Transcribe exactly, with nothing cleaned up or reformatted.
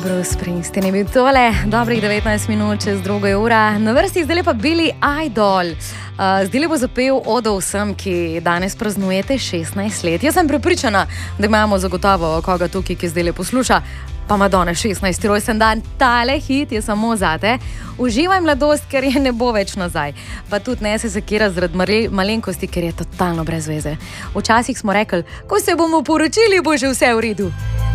Bruce Springsteen je bil tole, dobrih devetnajst minut čez drugo ura. Na vrsti zdaj pa Billy Idol. Uh, zdaj bo zapel odo vsem, ki danes praznujete šestnajst let. Jaz sem prepričana, da imamo zagotovo koga tukaj, ki zdaj posluša, pa Madonna šestnajsti rojsten dan. Tale hit je samo zate. Uživaj mladost, ker je ne bo več nazaj. Pa tudi ne se sekira zaradi malenkosti, ker je totalno brez veze. Včasih smo rekli, ko se bomo poročili, bo že vse v redu.